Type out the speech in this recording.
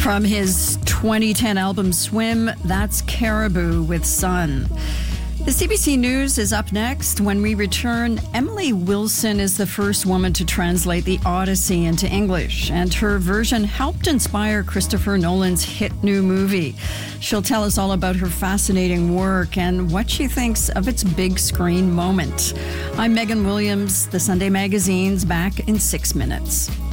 From his 2010 album Swim, that's Caribou with Sun. The CBC News is up next. When we return, Emily Wilson is the first woman to translate the Odyssey into English, and her version helped inspire Christopher Nolan's hit new movie. She'll tell us all about her fascinating work and what she thinks of its big screen moment. I'm Megan Williams. The Sunday Magazine's back in 6 minutes.